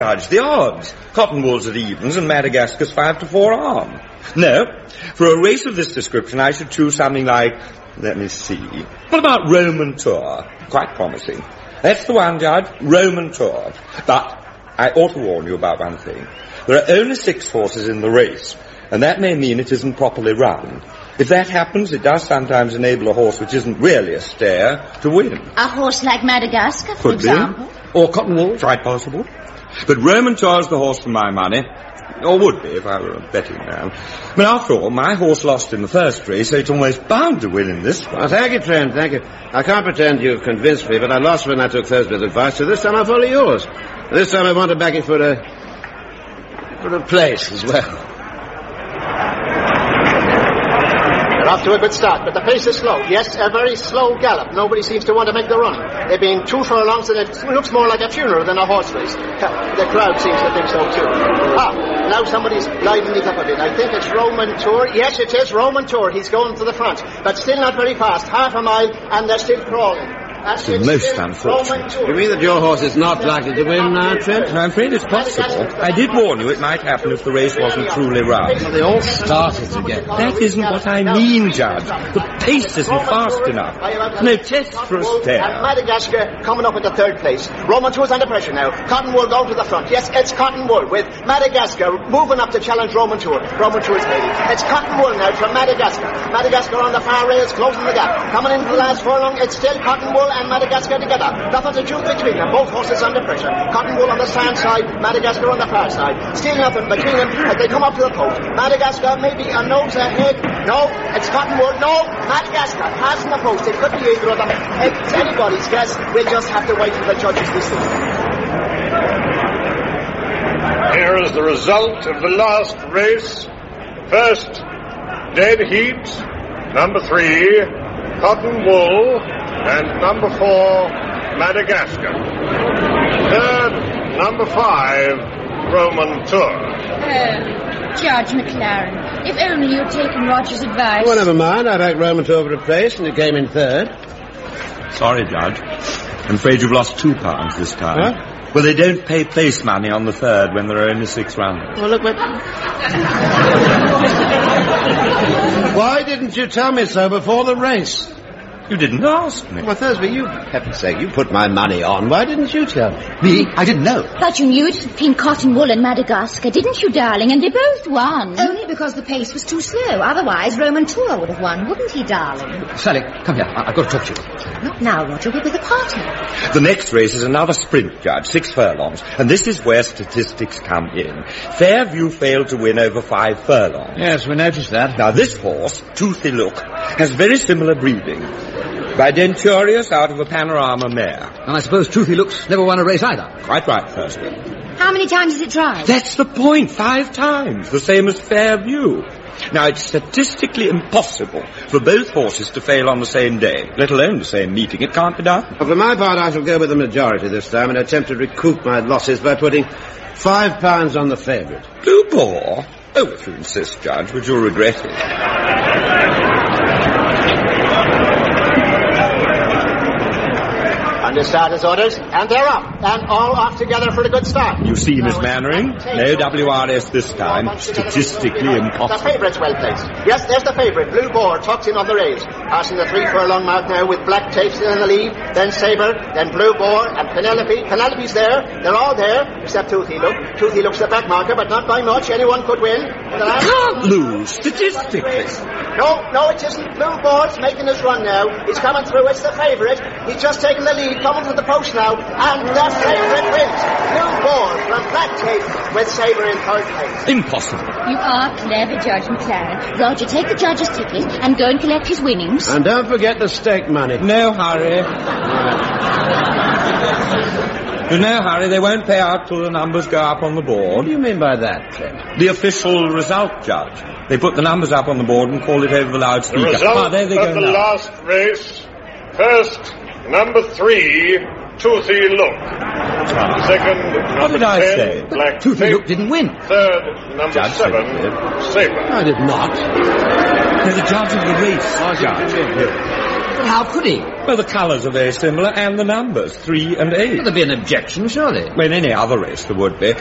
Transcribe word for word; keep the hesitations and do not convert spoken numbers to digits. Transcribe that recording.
Judge, the odds. Cottonwool's at evens and Madagascar's five to four on. No, for a race of this description I should choose something like, let me see, what about Roman Tour? Quite promising. That's the one, Judge, Roman Tour. But I ought to warn you about one thing. There are only six horses in the race, and that may mean it isn't properly run. If that happens, it does sometimes enable a horse which isn't really a stare to win. A horse like Madagascar, for Could example? Be. Or Cottonwool. Quite possible. But Roman Tour's the horse for my money. Or would be if I were a betting man. But after all, my horse lost in the first race, so it's almost bound to win in this one. Well, thank you, friend, thank you. I can't pretend you've convinced me, but I lost when I took Thursbay's advice, so this time I'll follow yours. And this time I want to back it for a... for a place as well. Off to a good start, but the pace is slow. Yes, a very slow gallop. Nobody seems to want to make the run. They're being two furlongs, and it looks more like a funeral than a horse race. The crowd seems to think so too. Ah, now somebody's livening it up a bit. I think it's Roman Tour. Yes, it is Roman Tour. He's going to the front, but still not very fast. Half a mile, and they're still crawling. It's most unfortunate. You mean that your horse is not likely to win now, Trent? I'm afraid it's possible. I did warn you it might happen if the race wasn't truly run. Well, they all started again. That isn't what I mean, Judge. The pace isn't fast enough. No test for a stare. And Madagascar coming up in the third place. Roman Tour's under pressure now. Cottonwool going to the front. Yes, it's Cottonwool with Madagascar moving up to challenge Roman Tour. Roman Tour is leading. It's Cottonwool now from Madagascar. Madagascar on the far rails, closing the gap. Coming into the last furlong, it's still Cottonwool and Madagascar together. Nothing to choose between them. Both horses under pressure. Cottonwool on the stand side, Madagascar on the far side. Still nothing between them as they come up to the post. Madagascar maybe a nose ahead. No, it's Cottonwool. No, Madagascar has in the post. It could be either of them. It's anybody's guess. We'll just have to wait for the judges' decision. Here is the result of the last race. First, Dead Heat. Number three, Cottonwool. And number four, Madagascar. Third, number five, Roman Tour. Oh, Judge McLaren, if only you'd taken Roger's advice. Well, never mind. I backed Roman Tour for a place, and it came in third. Sorry, Judge. I'm afraid you've lost two pounds this time. What? Well, they don't pay place money on the third when there are only six runners. Well, look what... Why didn't you tell me so before the race? You didn't ask me. Well, Thursby, you, heaven's sake, you put my money on. Why didn't you tell me? Me? I didn't know. But you knew it between Cottonwool and Madagascar, didn't you, darling? And they both won. Only because the pace was too slow. Otherwise, Roman Tour would have won, wouldn't he, darling? Sally, come here. I- I've got to talk to you. Not now, Roger. We're with the party. The next race is another sprint, Judge, six furlongs. And this is where statistics come in. Fairview failed to win over five furlongs. Yes, we noticed that. Now, this horse, Toothy Look, has very similar breeding. By Denturious out of a Panorama mare. And I suppose Toothy Looks never won a race either. Quite right, Thursby. How many times has it tried? That's the point. Five times. The same as Fairview. Now, it's statistically impossible for both horses to fail on the same day, let alone the same meeting. It can't be done. Well, for my part, I shall go with the majority this time and attempt to recoup my losses by putting five pounds on the favourite. Blue Boar? Oh, if you insist, Judge, but you'll regret it. Under starters' orders, and they're up, and all off together for a good start. You see, Miss Mannering, no W R S this time. Statistically impossible. The favourite's well placed. Yes, there's the favourite, Blue Boar, tucked in on the rails. Passing the three furlong mark now with Black Tape still in the lead, then Sabre, then Blue Boar, and Penelope. Penelope's there, they're all there, except Toothy Look. Toothy Look's the back marker, but not by much. Anyone could win. Can't lose, statistically. No, no, it isn't. Blue Boar's making his run now. He's coming through, it's the favourite. He's just taken the lead, coming to the post now, and the favourite wins. Blue Boar from Black Tape with Sabre in third place. Impossible. You are clever, Judge McLaren. Roger, take the judge's ticket and go and collect his winnings. And don't forget the stake money. No hurry. There's no hurry. They won't pay out till the numbers go up on the board. What do you mean by that, Trent? The official result, Judge. They put the numbers up on the board and call it over the loudspeaker. The result ah, there they of go the now. last race. First, number three, Toothy Look. Ah. Second, What number did I ten, say? Black Toothy Tape. Look didn't win. Third, number Judge seven, said it Sabre. I did not. They're the judge of the race, Judge. But how could he? Well, the colours are very similar, and the numbers, three and eight. Well, there'd be an objection, surely. Well, in any other race there would be.